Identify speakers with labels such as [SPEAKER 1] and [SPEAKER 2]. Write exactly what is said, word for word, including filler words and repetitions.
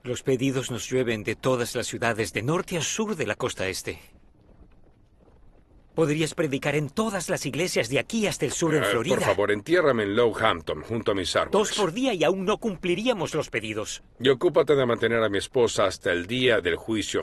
[SPEAKER 1] Los pedidos nos llueven de todas las ciudades de norte a sur de la costa este. Podrías predicar en todas las iglesias de aquí hasta el sur en
[SPEAKER 2] Eh,
[SPEAKER 1] Florida.
[SPEAKER 2] por favor, entiérrame en Low Hampton, junto a mis árboles.
[SPEAKER 1] Dos por día y aún no cumpliríamos los pedidos.
[SPEAKER 2] Y ocúpate de mantener a mi esposa hasta el día del juicio